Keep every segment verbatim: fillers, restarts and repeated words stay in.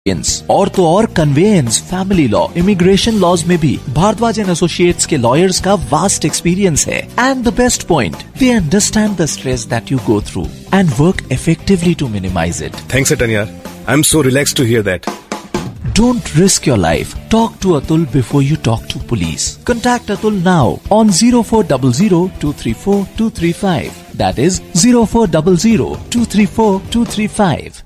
और तो और conveyance, family law, immigration laws में भी भारद्वाज एंड एसोसिएट्स के लॉयर्स का वास्ट एक्सपीरियंस है. And the best point, they understand the stress that you go through and work effectively to minimise it. Thanks Atan yaar. I'm so relaxed to hear that. Don't risk your life. Talk to Atul before you talk to police. Contact Atul now on zero four zero zero two three four two three five. That is zero four zero zero two three four two three five.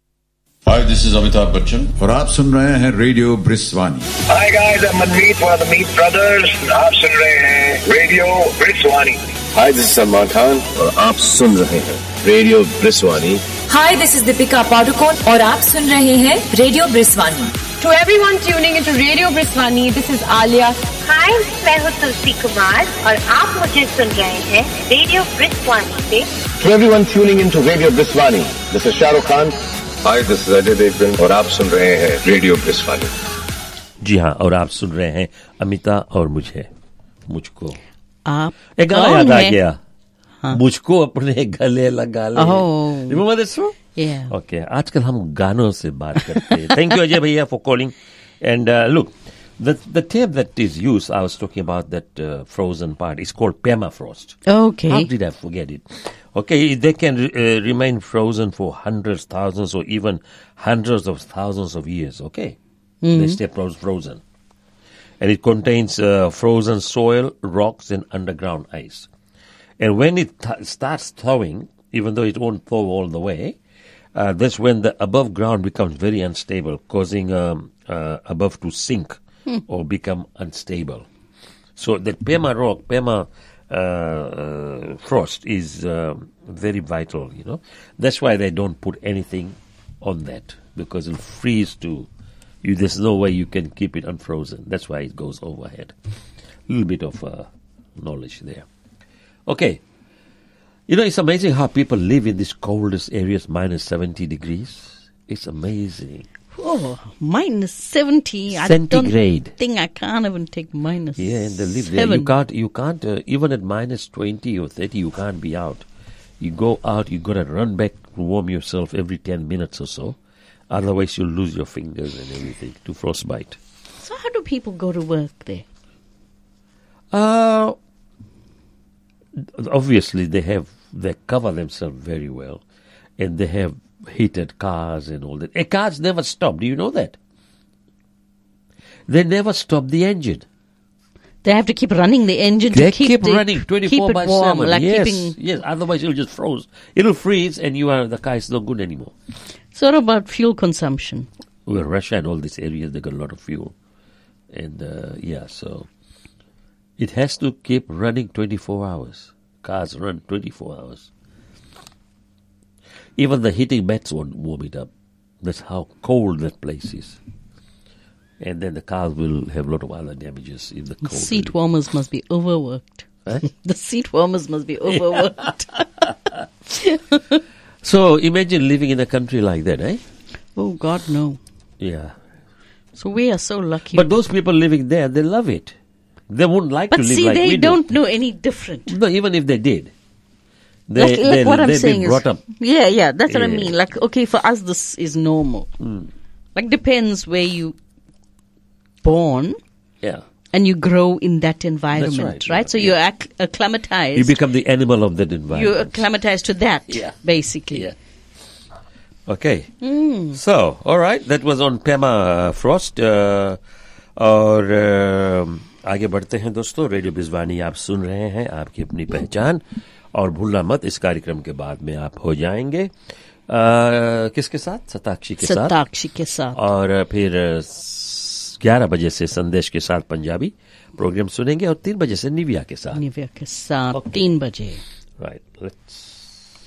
Hi, this is Amitabh Bachchan. और आप सुन रहे हैं radio ब्रिस्वानी. Hi guys, I'm Manmeet for the Meet Brothers. आप सुन रहे हैं radio ब्रिस्वानी. Hi, this is Salman Khan. और आप सुन रहे हैं radio ब्रिस्वानी. Hi, this is Deepika Padukone. और आप सुन रहे हैं radio ब्रिस्वानी. To everyone tuning into Radio Briswani, this is Alia. Hi, मैं हूँ तुलसी कुमार और आप मुझे सुन रहे हैं रेडियो ब्रिस्वानी से. To everyone tuning into Radio Briswani, this is Shah Rukh Khan. Hi, this is Ajay Devgan. और आप सुन रहे हैं रेडियो ब्रिस्वानी. जी हाँ, और आप सुन रहे हैं अमिता और मुझे, मुझको. आप एक गाना याद आ गया. हाँ. मुझको अपने गले लगा ले. Oh. Remember this song? Yeah. Okay. आजकल हम गानों से बात करते हैं. Thank you Ajay भैया for calling. And uh, look, the the tape that is used, I was talking about that uh, frozen part. It's called permafrost. Okay. How did I forget it? Okay, they can uh, remain frozen for hundreds, thousands, or even hundreds of thousands of years. Okay, mm-hmm. They stay frozen, and it contains uh, frozen soil, rocks, and underground ice. And when it th- starts thawing, even though it won't thaw all the way, uh, that's when the above ground becomes very unstable, causing um, uh, above to sink hmm. or become unstable. So the perma rock, perma uh, uh, frost is uh, very vital, you know. That's why they don't put anything on that, because it'll freeze to you. There's no way you can keep it unfrozen. That's why it goes overhead. A little bit of uh, knowledge there. Okay. You know, it's amazing how people live in these coldest areas, minus seventy degrees. It's amazing. Oh, minus seventy. Centigrade. I don't think I can't even take minus Yeah, and they live seven. there. You can't, you can't uh, even at minus twenty or thirty, you can't be out. You go out, you got to run back to warm yourself every ten minutes or so. Otherwise, you'll lose your fingers and everything to frostbite. So how do people go to work there? Uh, obviously, they have, they cover themselves very well. And they have heated cars and all that. And cars never stop. Do you know that? They never stop the engine. They have to keep running the engine They to keep, keep the, running twenty-four keep it by warm, seven. like yes, keeping... yes. Otherwise, it'll just froze. It'll freeze, and you are the car is not good anymore. So what about fuel consumption? Well, Russia and all these areas, they got a lot of fuel, and uh, yeah, so it has to keep running twenty-four hours. Cars run twenty-four hours. Even the heating mats won't warm it up. That's how cold that place is. And then the cars will have a lot of other damages in the cold. Seat warmers must be overworked. Huh? The seat warmers must be overworked. So imagine living in a country like that, eh? Oh, God, no. Yeah. So we are so lucky. But those people living there, they love it. They wouldn't like but to live see, like they we don't do. know any different. No, even if they did. They, like, like they, what I'm they've saying been brought is, up. yeah, yeah, that's what I Yeah. mean. Like, okay, for us, this is normal. Mm. Like, depends where you born Yeah. and you grow in that environment, right, right? yeah, So yeah. you're acc- acclimatized. You become the animal of that environment. You're acclimatized to that, Yeah. basically. Yeah. Okay. Mm. So, all right, that was on permafrost. Uh, और uh, आगे बढ़ते हैं दोस्तों. Radio बिजवानी आप सुन रहे हैं, आपकी अपनी पहचान. और भूलना मत, इस कार्यक्रम के बाद में आप हो जाएंगे uh, किसके साथ? सताक्षी के साथ. सताक्षी के साथ. और फिर ग्यारह बजे से संदेश के साथ पंजाबी प्रोग्राम सुनेंगे और तीन बजे से निविया के साथ. निविया के साथ okay. तीन बजे. Right. Let's